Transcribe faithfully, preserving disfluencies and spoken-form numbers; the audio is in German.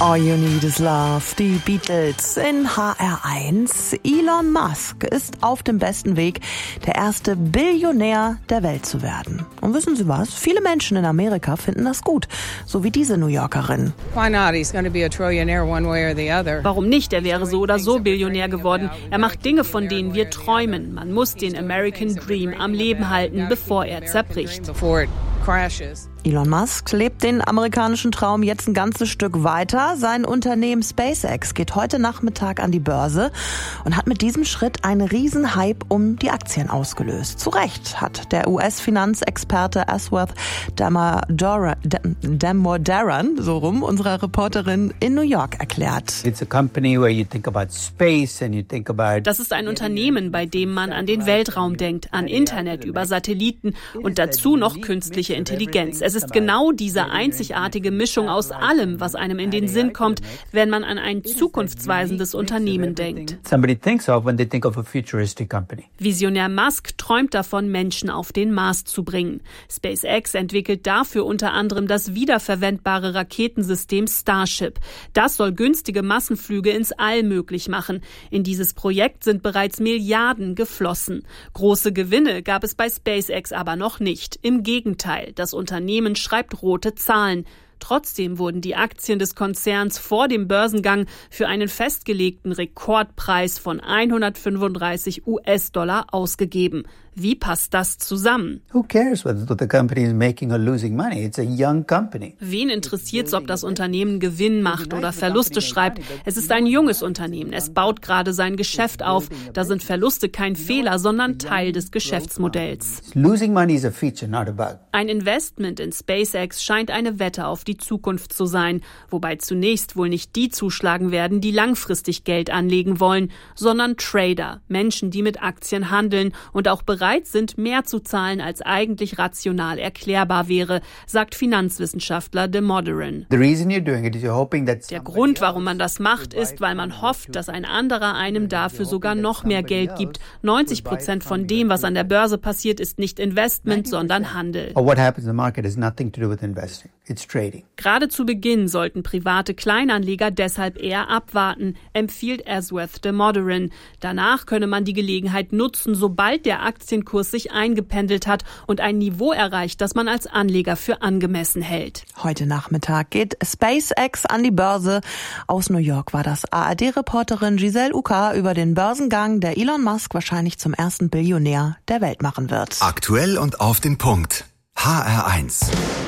All You Need Is Love, die Beatles in H R eins. Elon Musk ist auf dem besten Weg, der erste Billionär der Welt zu werden. Und wissen Sie was? Viele Menschen in Amerika finden das gut, so wie diese New Yorkerin. Warum nicht? Er wäre so oder so Billionär geworden. Er macht Dinge, von denen wir träumen. Man muss den American Dream am Leben halten, bevor er zerbricht. Elon Musk lebt den amerikanischen Traum jetzt ein ganzes Stück weiter. Sein Unternehmen SpaceX geht heute Nachmittag an die Börse und hat mit diesem Schritt einen Riesenhype um die Aktien ausgelöst. Zu Recht hat der U S-Finanzexperte Aswath Damodaran, Damodaran, so rum, unserer Reporterin in New York erklärt. Das ist ein Unternehmen, bei dem man an den Weltraum denkt, an Internet über Satelliten und dazu noch künstliche Intelligenz. Es ist genau diese einzigartige Mischung aus allem, was einem in den Sinn kommt, wenn man an ein zukunftsweisendes Unternehmen denkt. Visionär Musk träumt davon, Menschen auf den Mars zu bringen. SpaceX entwickelt dafür unter anderem das wiederverwendbare Raketensystem Starship. Das soll günstige Massenflüge ins All möglich machen. In dieses Projekt sind bereits Milliarden geflossen. Große Gewinne gab es bei SpaceX aber noch nicht. Im Gegenteil, das Unternehmen schreibt rote Zahlen. Trotzdem wurden die Aktien des Konzerns vor dem Börsengang für einen festgelegten Rekordpreis von hundertfünfunddreißig US-Dollar ausgegeben. Wie passt das zusammen? Wen interessiert's, ob das Unternehmen Gewinn macht oder Verluste schreibt? Es ist ein junges Unternehmen. Es baut gerade sein Geschäft auf. Da sind Verluste kein Fehler, sondern Teil des Geschäftsmodells. Ein Investment in SpaceX scheint eine Wette auf die Zukunft zu sein, wobei zunächst wohl nicht die zuschlagen werden, die langfristig Geld anlegen wollen, sondern Trader, Menschen, die mit Aktien handeln und auch bereit sind, mehr zu zahlen, als eigentlich rational erklärbar wäre, sagt Finanzwissenschaftler Damodaran. Der Grund, warum man das macht, ist, weil man hofft, dass ein anderer einem dafür sogar noch mehr Geld gibt. neunzig Prozent von dem, was an der Börse passiert, ist nicht Investment, sondern Handel. Gerade zu Beginn sollten private Kleinanleger deshalb eher abwarten, empfiehlt Aswath Damodaran. Danach könne man die Gelegenheit nutzen, sobald der Aktienkurs sich eingependelt hat und ein Niveau erreicht, das man als Anleger für angemessen hält. Heute Nachmittag geht SpaceX an die Börse. Aus New York war das A R D-Reporterin Giselle Uka über den Börsengang, der Elon Musk wahrscheinlich zum ersten Billionär der Welt machen wird. Aktuell und auf den Punkt. H R eins.